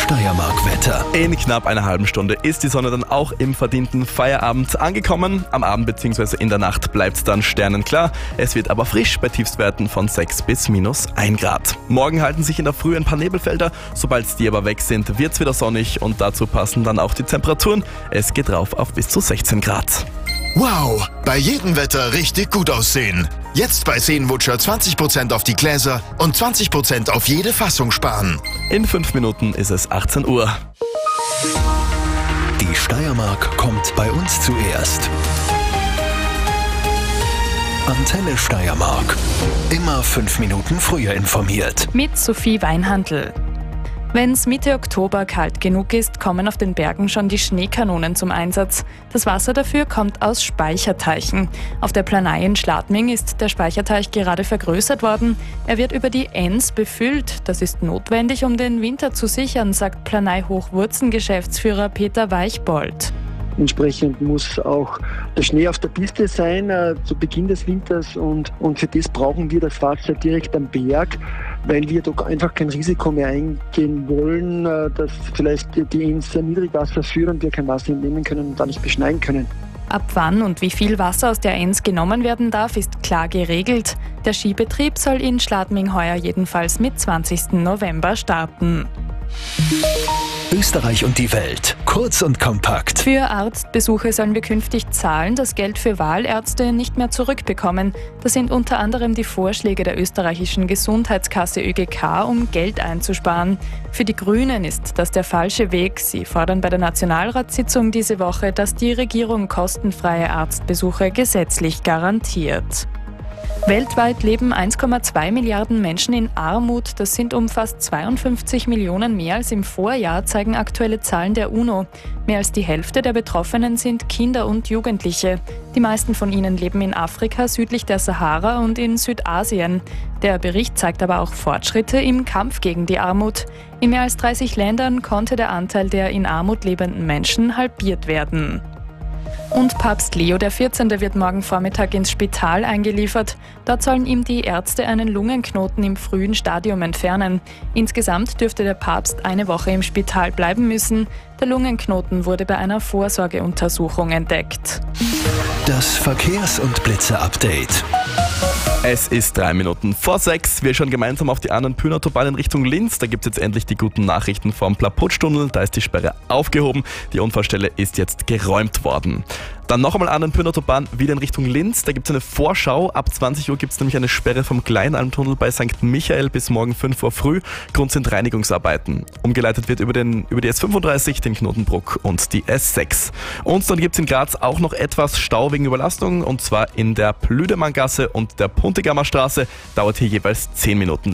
Steiermark-Wetter. In knapp einer halben Stunde ist die Sonne dann auch im verdienten Feierabend angekommen. Am Abend bzw. in der Nacht bleibt es dann sternenklar. Es wird aber frisch bei Tiefstwerten von 6 bis -1 Grad. Morgen halten sich in der Früh ein paar Nebelfelder. Sobald die aber weg sind, wird es wieder sonnig und dazu passen dann auch die Temperaturen. Es geht rauf auf bis zu 16 Grad. Wow, bei jedem Wetter richtig gut aussehen. Jetzt bei Seenwutscher 20% auf die Gläser und 20% auf jede Fassung sparen. In 5 Minuten ist es 18 Uhr. Die Steiermark kommt bei uns zuerst. Antenne Steiermark. Immer 5 Minuten früher informiert. Mit Sophie Weinhandl. Wenn es Mitte Oktober kalt genug ist, kommen auf den Bergen schon die Schneekanonen zum Einsatz. Das Wasser dafür kommt aus Speicherteichen. Auf der Planei in Schladming ist der Speicherteich gerade vergrößert worden. Er wird über die Enns befüllt. Das ist notwendig, um den Winter zu sichern, sagt Planei-Hochwurzen-Geschäftsführer Peter Weichbold. Entsprechend muss auch der Schnee auf der Piste sein zu Beginn des Winters und für das brauchen wir das Fahrzeug direkt am Berg, weil wir doch einfach kein Risiko mehr eingehen wollen, dass vielleicht die Enns Niedrigwasser führen und wir kein Wasser entnehmen können und da nicht beschneien können. Ab wann und wie viel Wasser aus der Enns genommen werden darf, ist klar geregelt. Der Skibetrieb soll in Schladming heuer jedenfalls mit 20. November starten. Österreich und die Welt. Kurz und kompakt. Für Arztbesuche sollen wir künftig zahlen, das Geld für Wahlärzte nicht mehr zurückbekommen. Das sind unter anderem die Vorschläge der österreichischen Gesundheitskasse ÖGK, um Geld einzusparen. Für die Grünen ist das der falsche Weg. Sie fordern bei der Nationalratssitzung diese Woche, dass die Regierung kostenfreie Arztbesuche gesetzlich garantiert. Weltweit leben 1,2 Milliarden Menschen in Armut. Das sind um fast 52 Millionen mehr als im Vorjahr, zeigen aktuelle Zahlen der UNO. Mehr als die Hälfte der Betroffenen sind Kinder und Jugendliche. Die meisten von ihnen leben in Afrika, südlich der Sahara und in Südasien. Der Bericht zeigt aber auch Fortschritte im Kampf gegen die Armut. In mehr als 30 Ländern konnte der Anteil der in Armut lebenden Menschen halbiert werden. Und Papst Leo XIV. Wird morgen Vormittag ins Spital eingeliefert. Dort sollen ihm die Ärzte einen Lungenknoten im frühen Stadium entfernen. Insgesamt dürfte der Papst eine Woche im Spital bleiben müssen. Der Lungenknoten wurde bei einer Vorsorgeuntersuchung entdeckt. Das Verkehrs- und Blitzer-Update. Es ist 3 Minuten vor 6. Wir schauen gemeinsam auf die Annenpühn-Autobahn in Richtung Linz. Da gibt es jetzt endlich die guten Nachrichten vom Plaputsch-Tunnel. Da ist die Sperre aufgehoben. Die Unfallstelle ist jetzt geräumt worden. Dann noch einmal Annenpühn-Autobahn wieder in Richtung Linz. Da gibt es eine Vorschau. Ab 20 Uhr gibt es nämlich eine Sperre vom Kleinalmtunnel bei St. Michael bis morgen 5 Uhr früh. Grund sind Reinigungsarbeiten. Umgeleitet wird über die S35, den Knotenbruck und die S6. Und dann gibt es in Graz auch noch etwas Stau wegen Überlastung. Und zwar in der Plüdemanngasse und der Puntigammer Straße. Dauert hier jeweils 10 Minuten